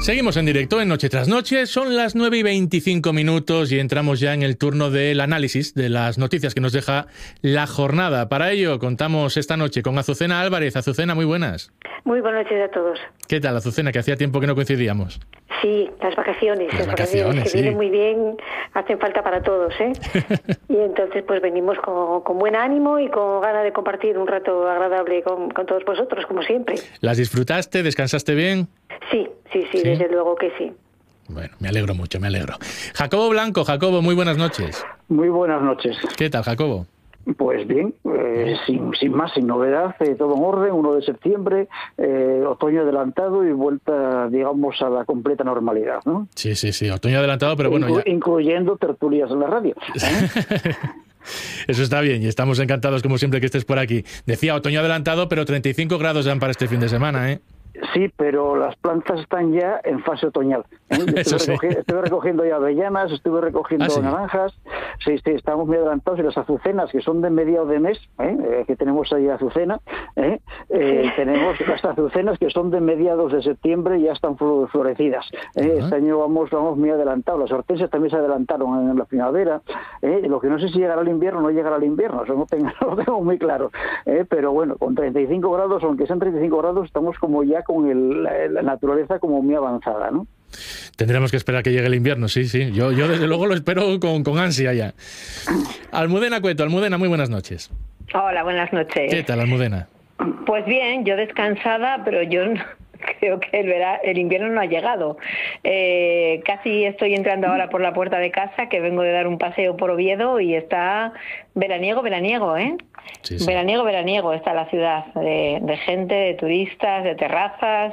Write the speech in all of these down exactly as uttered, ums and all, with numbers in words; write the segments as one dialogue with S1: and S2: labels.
S1: Seguimos en directo en Noche tras Noche, son las nueve y veinticinco minutos y entramos ya en el turno del análisis de las noticias que nos deja la jornada. Para ello contamos esta noche con Azucena Álvarez. Azucena, muy buenas.
S2: Muy buenas noches a todos.
S1: ¿Qué tal, Azucena, que hacía tiempo que no coincidíamos?
S2: Sí, las vacaciones,
S1: las
S2: las
S1: vacaciones,
S2: vacaciones que
S1: sí.
S2: vienen muy bien, hacen falta para todos, ¿eh? Y entonces pues venimos con, con buen ánimo y con ganas de compartir un rato agradable con, con todos vosotros, como siempre.
S1: ¿Las disfrutaste? ¿Descansaste bien?
S2: Sí, sí, sí,
S1: ¿Sí?
S2: desde luego que sí.
S1: Bueno, me alegro mucho, me alegro. Jacobo Blanco, Jacobo, muy buenas noches.
S3: Muy buenas noches.
S1: ¿Qué tal, Jacobo?
S3: Pues bien, eh, sin, sin más, sin novedad, eh, todo en orden, uno de septiembre, eh, otoño adelantado y vuelta, digamos, a la completa normalidad, ¿no?
S1: Sí, sí, sí, otoño adelantado, pero bueno,
S3: Inclu-
S1: ya...
S3: Incluyendo tertulias en la radio, ¿eh?
S1: Eso está bien y estamos encantados, como siempre, que estés por aquí. Decía otoño adelantado, pero treinta y cinco grados dan para este fin de semana, ¿eh?
S3: Sí, pero las plantas están ya en fase otoñal. ¿eh?
S1: Eso
S3: Estuve,
S1: sí.
S3: recogi- estuve recogiendo ya avellanas, estuve recogiendo
S1: ¿Ah, sí?
S3: naranjas. Sí, sí, estamos muy adelantados. Y las azucenas, que son de mediados de mes, ¿eh? Eh, que tenemos ahí azucena, ¿eh? Eh, tenemos las azucenas que son de mediados de septiembre y ya están flo- florecidas. ¿eh?
S1: Ajá.
S3: Este año vamos, vamos muy adelantados. Las hortensias también se adelantaron en la primavera. ¿eh? Lo que no sé si llegará al invierno o no llegará al invierno, eso no, tengo, no lo tengo muy claro. ¿eh? Pero bueno, con treinta y cinco grados, aunque sean treinta y cinco grados, estamos como ya con el, la, la naturaleza como muy avanzada, ¿no?
S1: Tendremos que esperar a que llegue el invierno, sí, sí. Yo, yo desde luego lo espero con, con ansia ya. Almudena Cueto, Almudena, muy buenas noches.
S4: Hola, buenas noches.
S1: ¿Qué tal, Almudena?
S4: Pues bien, yo descansada, pero yo no- creo que el, vera- el invierno no ha llegado. Eh, casi estoy entrando ahora por la puerta de casa, que vengo de dar un paseo por Oviedo y está veraniego, veraniego, ¿eh?
S1: Sí, sí.
S4: Veraniego, veraniego está la ciudad, de, de gente, de turistas, de terrazas.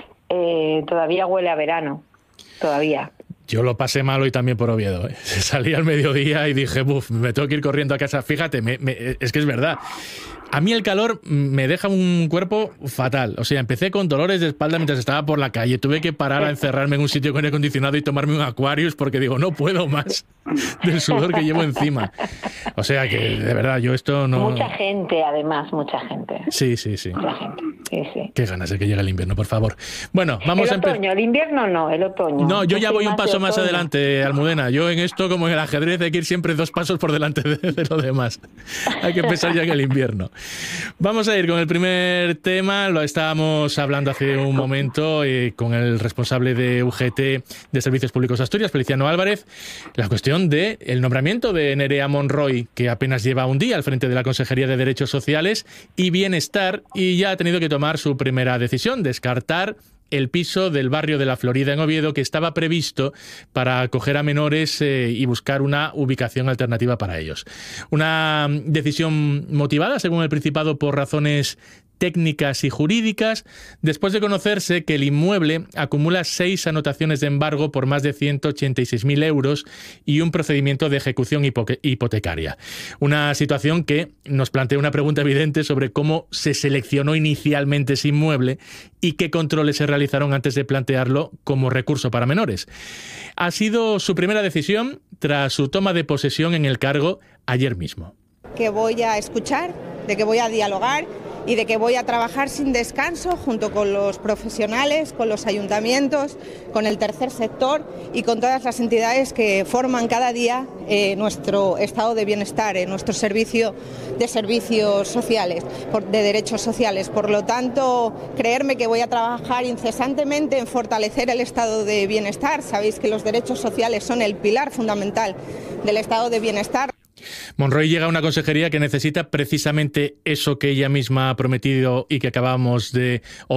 S4: Eh, todavía huele a verano, todavía.
S1: Yo lo pasé mal hoy también por Oviedo, ¿eh? Salí al mediodía y dije, buf, me tengo que ir corriendo a casa. Fíjate, me, me, es que es verdad. A mí el calor me deja un cuerpo fatal. O sea, empecé con dolores de espalda mientras estaba por la calle. Tuve que parar a encerrarme en un sitio con aire acondicionado y tomarme un Aquarius porque digo, no puedo más del sudor que llevo encima. O sea que, de verdad, yo esto no...
S4: Mucha gente, además, mucha gente.
S1: Sí, sí, sí.
S4: Mucha gente, sí, sí.
S1: Qué ganas de que llegue el invierno, por favor. Bueno, vamos
S4: el
S1: a empezar.
S4: otoño, el invierno no, el otoño.
S1: No, yo ya
S4: soy
S1: voy un
S4: más de
S1: paso más
S4: otoño.
S1: adelante, Almudena. Yo en esto, como en el ajedrez, hay que ir siempre dos pasos por delante de, de lo demás. Hay que pensar ya en el invierno. Vamos a ir con el primer tema. Lo estábamos hablando hace un momento eh, con el responsable de U G T de Servicios Públicos Asturias, Feliciano Álvarez. La cuestión de el nombramiento de Nerea Monroy, que apenas lleva un día al frente de la Consejería de Derechos Sociales y Bienestar, y ya ha tenido que tomar su primera decisión, descartar el piso del barrio de la Florida en Oviedo que estaba previsto para acoger a menores eh, y buscar una ubicación alternativa para ellos. Una decisión motivada, según el Principado, por razones técnicas y jurídicas, después de conocerse que el inmueble acumula seis anotaciones de embargo por más de ciento ochenta y seis mil euros y un procedimiento de ejecución hipoque- hipotecaria. Una situación que nos plantea una pregunta evidente sobre cómo se seleccionó inicialmente ese inmueble y qué controles se realizaron antes de plantearlo como recurso para menores. Ha sido su primera decisión tras su toma de posesión en el cargo ayer mismo.
S5: Que voy a escuchar, de que voy a dialogar y de que voy a trabajar sin descanso junto con los profesionales, con los ayuntamientos, con el tercer sector y con todas las entidades que forman cada día eh, nuestro estado de bienestar, eh, nuestro servicio de servicios sociales, por, de derechos sociales. Por lo tanto, creerme que voy a trabajar incesantemente en fortalecer el estado de bienestar. Sabéis que los derechos sociales son el pilar fundamental del estado de bienestar.
S1: Monroy llega a una consejería que necesita precisamente eso que ella misma ha prometido y que acabamos de